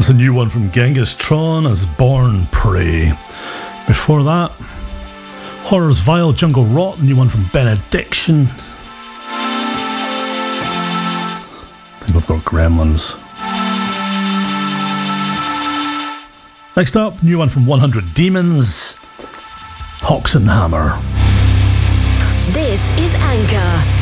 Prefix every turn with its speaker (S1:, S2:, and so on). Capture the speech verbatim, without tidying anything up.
S1: That's a new one from Genghis Tron as Born Prey. Before that, Horror's Vile Jungle Rot, new one from Benediction. I think we've got Gremlins. Next up, new one from one hundred Demons, Hawks and Hammer.
S2: This is Anchor.